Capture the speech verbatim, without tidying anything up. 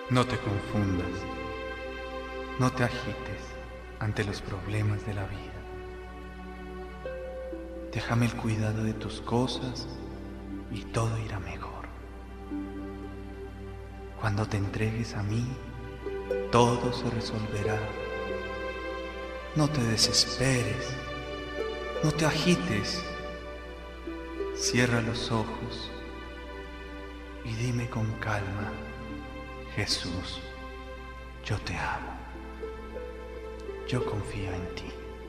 No te confundas, no te agites ante los problemas de la vida. Déjame el cuidado de tus cosas y todo irá mejor. Cuando te entregues a mí, todo se resolverá. No te desesperes, no te agites. Cierra los ojos y dime con calma: Jesús, yo te amo, yo confío en ti.